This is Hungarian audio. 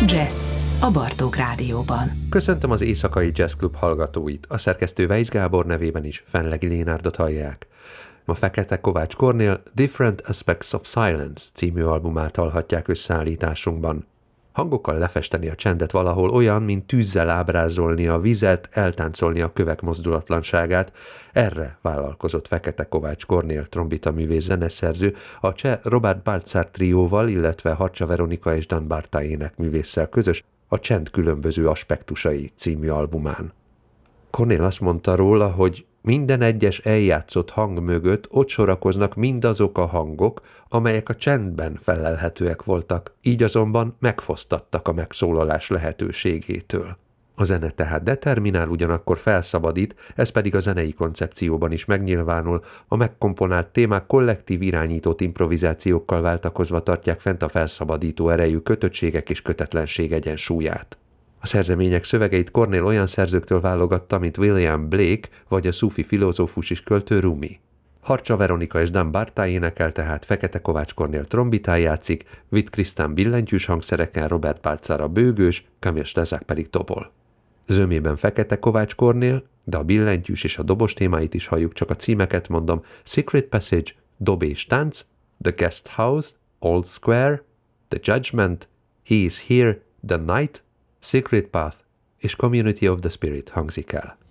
Jazz a Bartók Rádióban. Köszöntöm az Éjszakai Jazz Klub hallgatóit. A szerkesztő Weisz Gábor nevében is Fenlegi Lénárdot hallják. Ma Fekete Kovács Kornél Different Aspects of Silence című albumát hallhatják összeállításunkban. Hangokkal lefesteni a csendet valahol olyan, mint tűzzel ábrázolni a vizet, eltáncolni a kövek mozdulatlanságát. Erre vállalkozott Fekete Kovács Kornél trombitaművész zeneszerző a cseh Robert Baltzar trióval, illetve Harcsa Veronika és Dan Barta énekművésszel közös A Csend különböző aspektusai című albumán. Kornél azt mondta róla, hogy minden egyes eljátszott hang mögött ott sorakoznak mindazok a hangok, amelyek a csendben felelhetőek voltak, így azonban megfosztattak a megszólalás lehetőségétől. A zene tehát determinál, ugyanakkor felszabadít, ez pedig a zenei koncepcióban is megnyilvánul, a megkomponált témák kollektív irányított improvizációkkal váltakozva tartják fent a felszabadító erejű kötöttségek és kötetlenség egyensúlyát. A szerzemények szövegeit Kornél olyan szerzőktől válogatta, mint William Blake vagy a szufi filozófus és költő Rumi. Harcsa Veronika és Dan Barta énekel, tehát Fekete Kovács Kornél trombitán játszik, Witt Krisztán billentyűs hangszereken, Robert Baltzar a bőgős, Camille Stezák pedig dobol. Zömében Fekete Kovács Kornél, de a billentyűs és a dobos témáit is halljuk, csak a címeket mondom: Secret Passage, Dob és tánc, The Guest House, Old Square, The Judgment, He is Here, The Night, Secret Path és Community of the Spirit hangzik el.